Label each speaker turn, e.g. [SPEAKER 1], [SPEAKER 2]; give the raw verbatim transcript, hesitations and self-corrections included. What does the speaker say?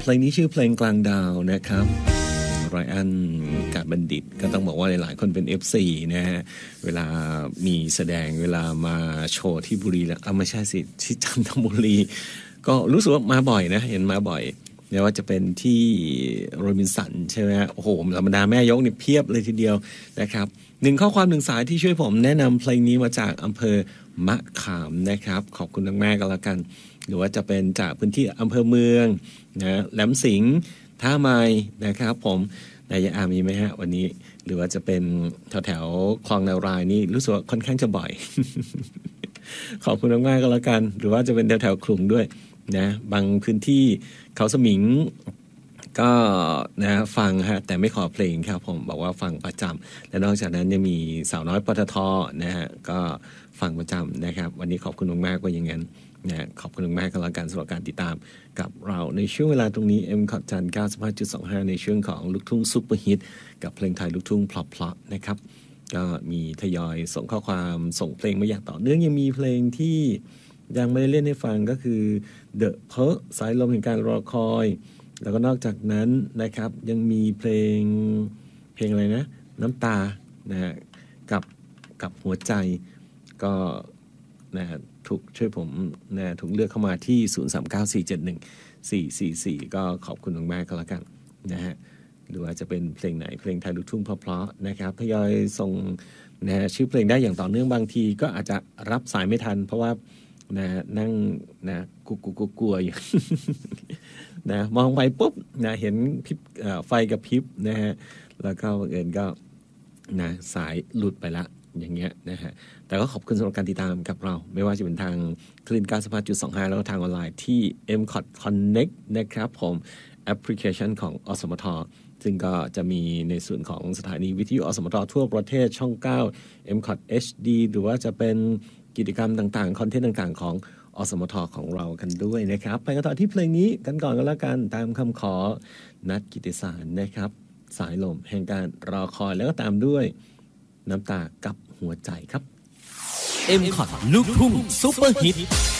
[SPEAKER 1] เพลงนี้ชื่อเพลงกลางดาวนะครับไรอันกาดบัณฑิตก็ต้องบอกว่าหลายๆคนเป็น เอฟ ซี นะฮะเวลามีแสดงเวลามาโชว์ที่บุรีแล้วอ่ะไม่ใช่สิที่จันทบุรีก็รู้สึกว่ามาบ่อยนะเห็นมาบ่อยไม่ว่าจะเป็นที่โรบินสันใช่ไหมโอ้โหธรรมดาแม่ยกนี่เพียบเลยทีเดียวนะครับหนึ่งข้อความหนึ่งสายที่ช่วยผมแนะนำเพลงนี้มาจากอำเภอมะขามนะครับขอบคุณมากๆกันแล้วกันหรือว่าจะเป็นจากพื้นที่อำเภอเมืองนะแหลมสิงห์ท่าไม้นะครับผมนายอามีไหมฮะวันนี้หรือว่าจะเป็นแถวแถวคลองนารายนี่รู้สึกว่าค่อนข้างจะบ่อย ขอบคุณมากๆกันแล้วกันหรือว่าจะเป็นแถวแถวขลุงด้วยนะบางพื้นที่เขาสมิงก็นะฟังฮะแต่ไม่ขอเพลงครับผมบอกว่าฟังประจำและนอกจากนั้นยังมีสาวน้อยปตทนะฮะก็ฟังประจำนะครับวันนี้ขอบคุณมากๆว่าอย่างนั้นนะขอบคุณมากๆกันแล้วกันสำหรับการติดตามกับเราในช่วงเวลาตรงนี้ เอ็ม คอ ที จันทร์ เก้าสิบห้าจุดสองห้า ในช่วงของลูกทุ่งซุปเปอร์ฮิตกับเพลงไทยลูกทุ่งเพราะๆนะครับก็มีทยอยส่งข้อความส่งเพลงมาอย่างต่อเนื่องยังมีเพลงที่ยังไม่ได้เล่นให้ฟังก็คือ The Pearl สายลมแห่งการรอคอยแล้วก็นอกจากนั้นนะครับยังมีเพลงเพลงอะไรนะน้ำตานะฮะกับกับหัวใจก็นะถูกช่วยผมนะถูกเลือกเข้ามาที่ศูนย์ สาม เก้า สี่ เจ็ด หนึ่ง สี่ สี่ สี่ ก็ขอบคุณมากๆก็แล้วกันนะฮะหรือว่าจะเป็นเพลงไหนเพลงไทยลูกทุ่งเพราะๆนะครับทยอยส่งนะชื่อเพลงได้อย่างต่อเนื่องบางทีก็อาจจะรับสายไม่ทันเพราะว่านะนั่งนะกุกกุกกลัวอยู่ นะมองไปปุ๊บนะเห็นพิบไฟกับพริบนะฮะแล้วก็บังเอิญก็นะสายหลุดไปละอย่างเงี้ยนะฮะแต่ก็ขอบคุณสำหรับการติดตามกับเราไม่ว่าจะเป็นทางคลื่น เก้าสิบห้าจุดสองห้า แล้วก็ทางออนไลน์ที่ เอ็ม คอ ที Connect นะครับผมแอปพลิเคชันของอสมทซึ่งก็จะมีในส่วนของสถานีวิทยุอสมททั่วประเทศช่องเก้า เอ็ม คอ ที เอช ดี หรือว่าจะเป็นกิจกรรมต่างๆคอนเทนต์ต่างๆของอสมทของเรากันด้วยนะครับไปกันต่อที่เพลงนี้กันก่อนก็แล้วกันตามคำขอนัดกิติสารนะครับสายลมแห่งการรอคอยแล้วก็ตามด้วยน้ำตากับหัวใจครับ
[SPEAKER 2] เอ็ม คอ ที ลูกทุ่งซุปเปอร์ฮิต